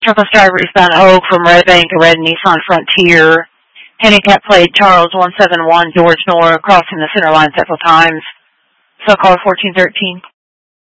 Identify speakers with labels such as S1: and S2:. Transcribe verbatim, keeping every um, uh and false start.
S1: Truckless driver eastbound Oak from Red Bank to Red Nissan Frontier. Handicap plate Charles one seven one George Nora crossing the center line several times. So call fourteen thirteen.